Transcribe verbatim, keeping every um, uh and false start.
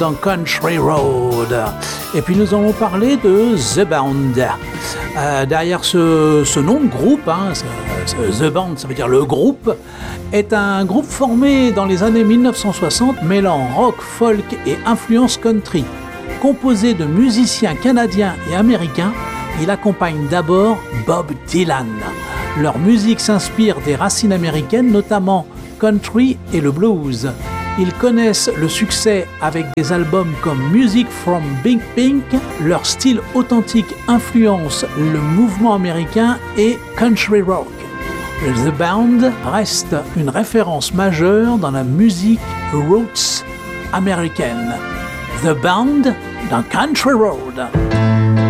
dans Country Road. Et puis nous allons parler de The Band. Euh, derrière ce, ce nom de groupe, hein, ce, ce, The Band, ça veut dire le groupe, est un groupe formé dans les années dix-neuf cent soixante, mêlant rock, folk et influence country. Composé de musiciens canadiens et américains, il accompagne d'abord Bob Dylan. Leur musique s'inspire des racines américaines, notamment country et le blues. Ils connaissent le succès avec des albums comme Music from Big Pink. Leur style authentique influence le mouvement américain et country rock. The Band reste une référence majeure dans la musique roots américaine. The Band dans Country Road.